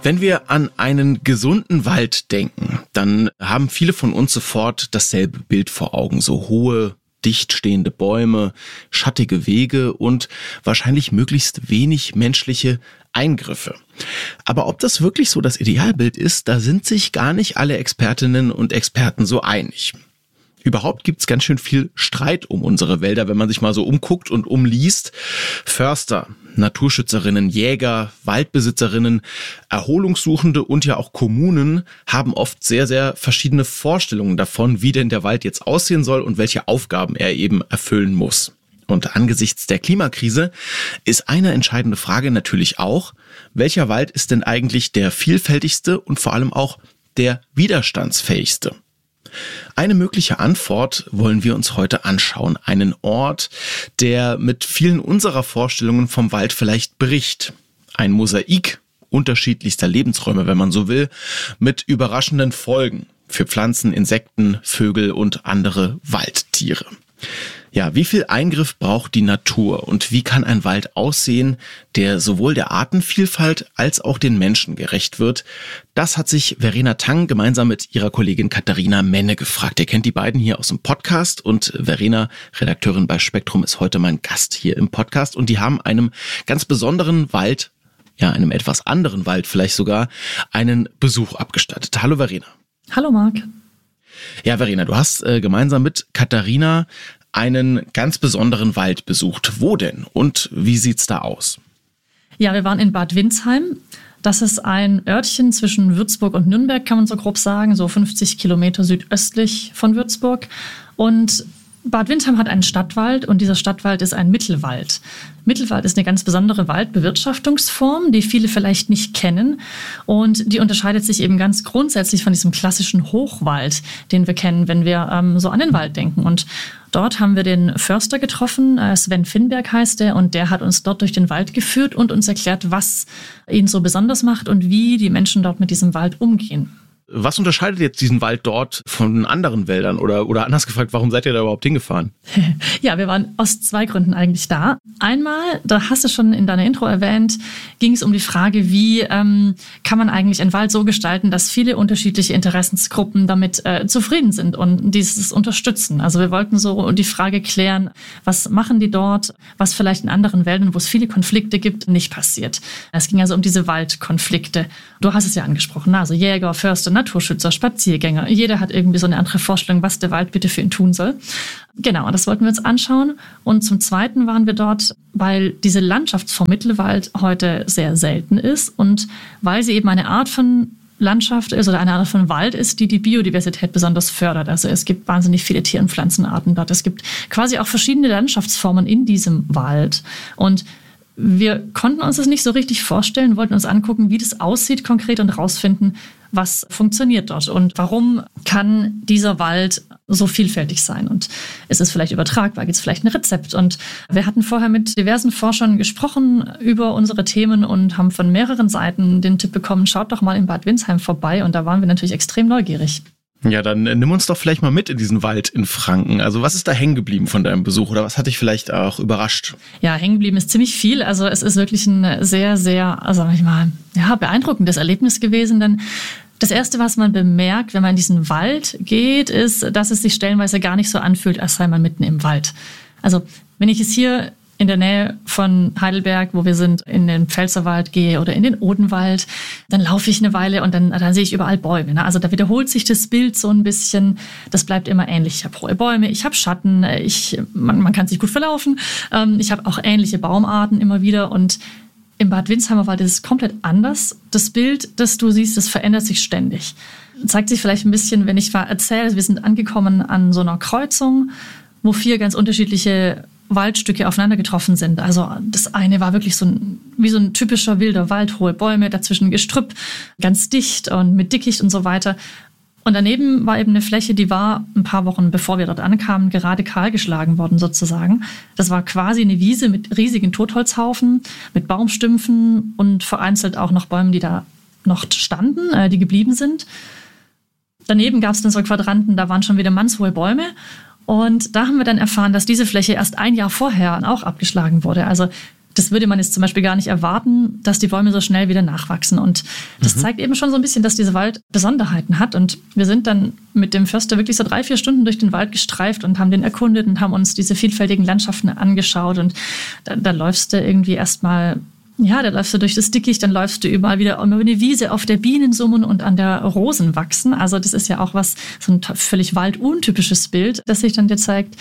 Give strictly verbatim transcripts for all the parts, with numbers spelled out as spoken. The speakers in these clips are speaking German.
Wenn wir an einen gesunden Wald denken, dann haben viele von uns sofort dasselbe Bild vor Augen. So hohe, dicht stehende Bäume, schattige Wege und wahrscheinlich möglichst wenig menschliche Eingriffe. Aber ob das wirklich so das Idealbild ist, da sind sich gar nicht alle Expertinnen und Experten so einig. Überhaupt gibt's ganz schön viel Streit um unsere Wälder, wenn man sich mal so umguckt und umliest. Förster, Naturschützerinnen, Jäger, Waldbesitzerinnen, Erholungssuchende und ja auch Kommunen haben oft sehr, sehr verschiedene Vorstellungen davon, wie denn der Wald jetzt aussehen soll und welche Aufgaben er eben erfüllen muss. Und angesichts der Klimakrise ist eine entscheidende Frage natürlich auch, welcher Wald ist denn eigentlich der vielfältigste und vor allem auch der widerstandsfähigste? Eine mögliche Antwort wollen wir uns heute anschauen. Einen Ort, der mit vielen unserer Vorstellungen vom Wald vielleicht bricht. Ein Mosaik unterschiedlichster Lebensräume, wenn man so will, mit überraschenden Folgen für Pflanzen, Insekten, Vögel und andere Waldtiere. Ja, wie viel Eingriff braucht die Natur und wie kann ein Wald aussehen, der sowohl der Artenvielfalt als auch den Menschen gerecht wird? Das hat sich Verena Tang gemeinsam mit ihrer Kollegin Katharina Menne gefragt. Ihr kennt die beiden hier aus dem Podcast und Verena, Redakteurin bei Spektrum, ist heute mein Gast hier im Podcast und die haben einem ganz besonderen Wald, ja, einem etwas anderen Wald vielleicht sogar, einen Besuch abgestattet. Hallo Verena. Hallo Marc. Ja, Verena, du hast äh, gemeinsam mit Katharina einen ganz besonderen Wald besucht. Wo denn und wie sieht's da aus? Ja, wir waren in Bad Windsheim. Das ist ein Örtchen zwischen Würzburg und Nürnberg, kann man so grob sagen, so fünfzig Kilometer südöstlich von Würzburg. Und Bad Windsheim hat einen Stadtwald und dieser Stadtwald ist ein Mittelwald. Mittelwald ist eine ganz besondere Waldbewirtschaftungsform, die viele vielleicht nicht kennen. Und die unterscheidet sich eben ganz grundsätzlich von diesem klassischen Hochwald, den wir kennen, wenn wir ähm, so an den Wald denken. Und dort haben wir den Förster getroffen, äh, Sven Finnberg heißt er, und der hat uns dort durch den Wald geführt und uns erklärt, was ihn so besonders macht und wie die Menschen dort mit diesem Wald umgehen. Was unterscheidet jetzt diesen Wald dort von anderen Wäldern? Oder, oder anders gefragt, warum seid ihr da überhaupt hingefahren? Ja, wir waren aus zwei Gründen eigentlich da. Einmal, da hast du schon in deiner Intro erwähnt, ging es um die Frage, wie ähm, kann man eigentlich einen Wald so gestalten, dass viele unterschiedliche Interessensgruppen damit äh, zufrieden sind und dieses unterstützen. Also wir wollten so die Frage klären, was machen die dort, was vielleicht in anderen Wäldern, wo es viele Konflikte gibt, nicht passiert. Es ging also um diese Waldkonflikte. Du hast es ja angesprochen, also Jäger, Förster, Naturschützer, Spaziergänger. Jeder hat irgendwie so eine andere Vorstellung, was der Wald bitte für ihn tun soll. Genau, das wollten wir uns anschauen. Und zum Zweiten waren wir dort, weil diese Landschaftsform Mittelwald heute sehr selten ist und weil sie eben eine Art von Landschaft ist oder eine Art von Wald ist, die die Biodiversität besonders fördert. Also es gibt wahnsinnig viele Tier- und Pflanzenarten dort. Es gibt quasi auch verschiedene Landschaftsformen in diesem Wald. Und wir konnten uns das nicht so richtig vorstellen, wollten uns angucken, wie das aussieht konkret und rausfinden, was funktioniert dort und warum kann dieser Wald so vielfältig sein. Und ist es vielleicht übertragbar, gibt es vielleicht ein Rezept. Und wir hatten vorher mit diversen Forschern gesprochen über unsere Themen und haben von mehreren Seiten den Tipp bekommen, schaut doch mal in Bad Windsheim vorbei. Und da waren wir natürlich extrem neugierig. Ja, dann nimm uns doch vielleicht mal mit in diesen Wald in Franken. Also was ist da hängen geblieben von deinem Besuch oder was hat dich vielleicht auch überrascht? Ja, hängen geblieben ist ziemlich viel. Also es ist wirklich ein sehr, sehr, also sag ich mal, ja, beeindruckendes Erlebnis gewesen, denn das Erste, was man bemerkt, wenn man in diesen Wald geht, ist, dass es sich stellenweise gar nicht so anfühlt, als sei man mitten im Wald. Also wenn ich es hier in der Nähe von Heidelberg, wo wir sind, in den Pfälzerwald gehe oder in den Odenwald, dann laufe ich eine Weile und dann, dann sehe ich überall Bäume. Ne? Also da wiederholt sich das Bild so ein bisschen. Das bleibt immer ähnlich. Ich habe hohe Bäume, ich habe Schatten, ich, man, man kann sich gut verlaufen. Ähm, ich habe auch ähnliche Baumarten immer wieder und im Bad Windsheimer Wald ist es komplett anders. Das Bild, das du siehst, das verändert sich ständig. Zeigt sich vielleicht ein bisschen, wenn ich erzähle, wir sind angekommen an so einer Kreuzung, wo vier ganz unterschiedliche Waldstücke aufeinander getroffen sind. Also das eine war wirklich so ein, wie so ein typischer wilder Wald, hohe Bäume, dazwischen Gestrüpp, ganz dicht und mit Dickicht und so weiter. Und daneben war eben eine Fläche, die war ein paar Wochen bevor wir dort ankamen, gerade kahlgeschlagen worden sozusagen. Das war quasi eine Wiese mit riesigen Totholzhaufen, mit Baumstümpfen und vereinzelt auch noch Bäumen, die da noch standen, äh, die geblieben sind. Daneben gab es dann so Quadranten, da waren schon wieder mannshohe Bäume. Und da haben wir dann erfahren, dass diese Fläche erst ein Jahr vorher auch abgeschlagen wurde. Also Das würde man jetzt zum Beispiel gar nicht erwarten, dass die Bäume so schnell wieder nachwachsen. Und das mhm. zeigt eben schon so ein bisschen, dass dieser Wald Besonderheiten hat. Und wir sind dann mit dem Förster wirklich so drei, vier Stunden durch den Wald gestreift und haben den erkundet und haben uns diese vielfältigen Landschaften angeschaut. Und da, da läufst du irgendwie erstmal, ja, da läufst du durch das Dickicht, dann läufst du überall wieder über eine Wiese, auf der Bienen summen und an der Rosen wachsen. Also das ist ja auch was, so ein völlig walduntypisches Bild, das sich dann dir zeigt.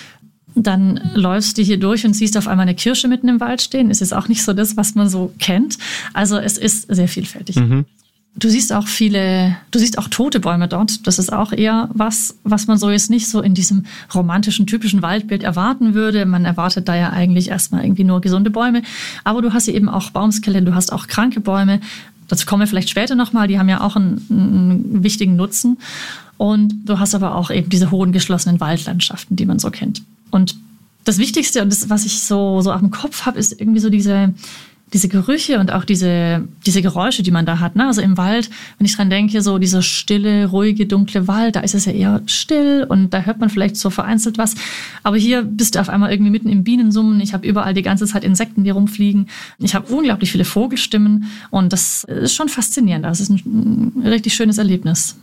Dann läufst du hier durch und siehst auf einmal eine Kirsche mitten im Wald stehen. Es ist auch nicht so das, was man so kennt. Also es ist sehr vielfältig. Mhm. Du siehst auch viele, du siehst auch tote Bäume dort. Das ist auch eher was, was man so jetzt nicht so in diesem romantischen, typischen Waldbild erwarten würde. Man erwartet da ja eigentlich erstmal irgendwie nur gesunde Bäume. Aber du hast hier eben auch Baumskelette, du hast auch kranke Bäume. Dazu kommen wir vielleicht später nochmal. Die haben ja auch einen, einen wichtigen Nutzen. Und du hast aber auch eben diese hohen, geschlossenen Waldlandschaften, die man so kennt. Und das Wichtigste und das, was ich so, so auf dem Kopf habe, ist irgendwie so diese, diese Gerüche und auch diese, diese Geräusche, die man da hat. Ne? Also im Wald, wenn ich dran denke, so dieser stille, ruhige, dunkle Wald, da ist es ja eher still und da hört man vielleicht so vereinzelt was. Aber hier bist du auf einmal irgendwie mitten im Bienensummen. Ich habe überall die ganze Zeit Insekten, die rumfliegen. Ich habe unglaublich viele Vogelstimmen und das ist schon faszinierend. Das ist ein, ein richtig schönes Erlebnis.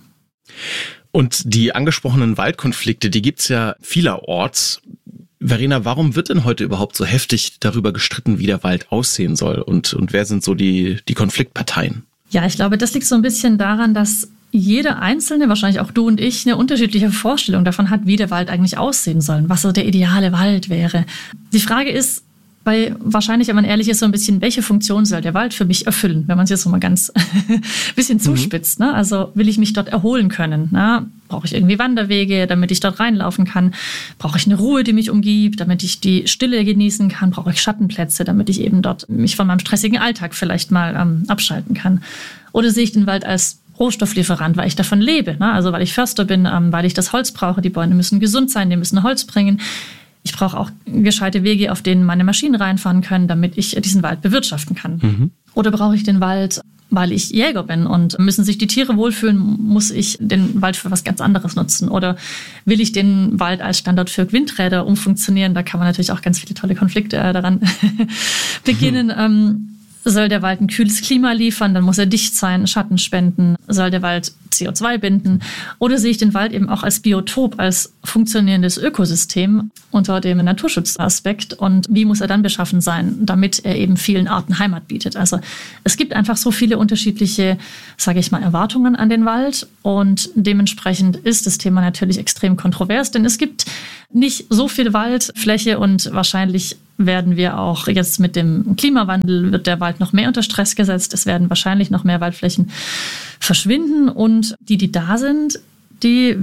Und die angesprochenen Waldkonflikte, die gibt's ja vielerorts. Verena, warum wird denn heute überhaupt so heftig darüber gestritten, wie der Wald aussehen soll? Und, und wer sind so die, die Konfliktparteien? Ja, ich glaube, das liegt so ein bisschen daran, dass jeder Einzelne, wahrscheinlich auch du und ich, eine unterschiedliche Vorstellung davon hat, wie der Wald eigentlich aussehen soll, was so der ideale Wald wäre. Die Frage ist, weil wahrscheinlich, wenn man ehrlich ist, so ein bisschen, welche Funktion soll der Wald für mich erfüllen, wenn man es jetzt so mal ganz bisschen zuspitzt. Ne? Also will ich mich dort erholen können? Ne? Brauche ich irgendwie Wanderwege, damit ich dort reinlaufen kann? Brauche ich eine Ruhe, die mich umgibt, damit ich die Stille genießen kann? Brauche ich Schattenplätze, damit ich eben dort mich von meinem stressigen Alltag vielleicht mal ähm, abschalten kann? Oder sehe ich den Wald als Rohstofflieferant, weil ich davon lebe? Ne? Also weil ich Förster bin, ähm, weil ich das Holz brauche. Die Bäume müssen gesund sein, die müssen Holz bringen. Ich brauche auch gescheite Wege, auf denen meine Maschinen reinfahren können, damit ich diesen Wald bewirtschaften kann. Mhm. Oder brauche ich den Wald, weil ich Jäger bin und müssen sich die Tiere wohlfühlen, muss ich den Wald für was ganz anderes nutzen? Oder will ich den Wald als Standort für Windräder umfunktionieren? Da kann man natürlich auch ganz viele tolle Konflikte äh, daran beginnen. Mhm. Ähm, soll der Wald ein kühles Klima liefern, dann muss er dicht sein, Schatten spenden. Soll der Wald C O zwei binden? Oder sehe ich den Wald eben auch als Biotop, als funktionierendes Ökosystem unter dem Naturschutzaspekt? Und wie muss er dann beschaffen sein, damit er eben vielen Arten Heimat bietet? Also es gibt einfach so viele unterschiedliche, sage ich mal, Erwartungen an den Wald. Und dementsprechend ist das Thema natürlich extrem kontrovers, denn es gibt nicht so viel Waldfläche und wahrscheinlich werden wir auch jetzt mit dem Klimawandel, wird der Wald noch mehr unter Stress gesetzt. Es werden wahrscheinlich noch mehr Waldflächen verschwinden und die, die da sind, die